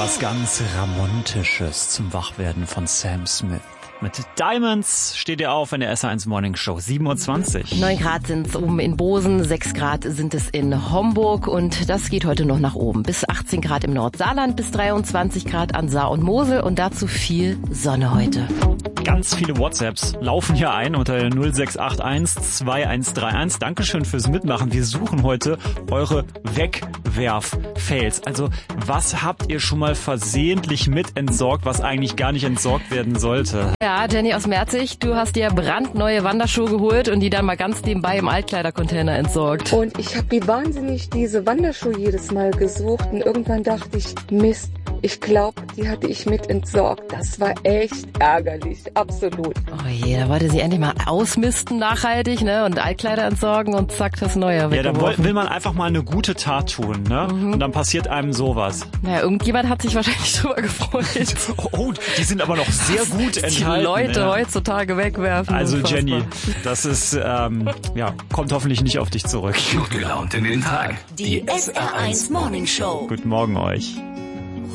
Was ganz Romantisches zum Wachwerden von Sam Smith. Mit Diamonds steht ihr auf in der SR1 Morning Show. 27. 9 Grad sind es oben in Bosen, 6 Grad sind es in Homburg und das geht heute noch nach oben. Bis 18 Grad im Nordsaarland, bis 23 Grad an Saar und Mosel und dazu viel Sonne heute. Ganz viele WhatsApps laufen hier ein unter 0681 2131. Dankeschön fürs Mitmachen. Wir suchen heute eure Wegwerf-Fails. Also was habt ihr schon mal versehentlich mit entsorgt, was eigentlich gar nicht entsorgt werden sollte? Ja, Jenny aus Merzig, du hast dir brandneue Wanderschuhe geholt und die dann mal ganz nebenbei im Altkleidercontainer entsorgt. Und ich habe wie wahnsinnig diese Wanderschuhe jedes Mal gesucht und irgendwann dachte ich, Mist, ich glaube, die hatte ich mit entsorgt. Das war echt ärgerlich, absolut. Oh je, da wollte sie endlich mal ausmisten nachhaltig, ne, und Altkleider entsorgen und zack, das Neue weggeworfen. Ja, da will man einfach mal eine gute Tat tun, ne? Und dann passiert einem sowas. Naja, irgendjemand hat sich wahrscheinlich drüber gefreut. Oh, die sind aber noch sehr gut enthalten. Die Leute heutzutage wegwerfen. Also unfassbar. Jenny, das ist, kommt hoffentlich nicht auf dich zurück. Gut gelaunt in den Tag. Die SR1 Morning Show. Guten Morgen euch.